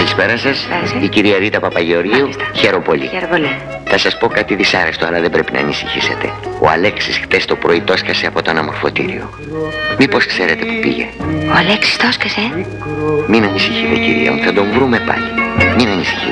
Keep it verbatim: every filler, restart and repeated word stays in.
Καλησπέρα σας, η κυρία Ρίτα Παπαγεωργίου. Χαίρομαι πολύ. Χαίρομαι πολύ. Θα σας πω κάτι δυσάρεστο, αλλά δεν πρέπει να ανησυχήσετε. Ο Αλέξης χτες το πρωί το έσκασε από το αναμορφωτήριο. Μήπως ξέρετε που πήγε? Ο Αλέξης το έσκασε. Μην ανησυχείτε, κυρία μου, θα τον βρούμε πάλι. Μην ανησυχείτε.